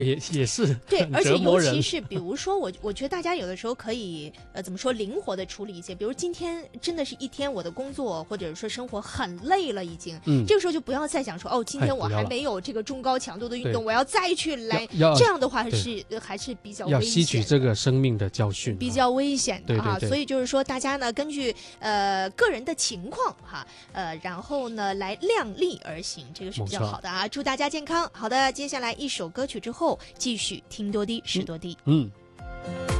也是对，而且折磨人尤其是比如说我觉得大家有的时候可以怎么说灵活的处理一些，比如今天真的是一天我的工作或者说生活很累了已经，这个时候就不要再想说哦，今天我还没有这个中高强度的运动，我要再去来，这样的话还是比较危险的， 要吸取这个生命的教训， 比较危险的哈。 对， 所以就是说大家呢根据个人的情况哈，然后呢来量力而行，这个是比较好的啊。祝大家健康。好的，接下来一首歌曲之后继续听多低是多低。